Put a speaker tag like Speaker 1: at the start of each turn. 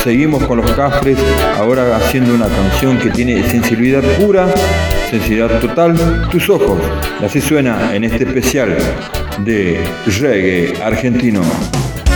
Speaker 1: Seguimos con los Cafres, ahora haciendo una canción que tiene sensibilidad pura, sensibilidad total, Tus ojos. Así suena en este especial de reggae argentino.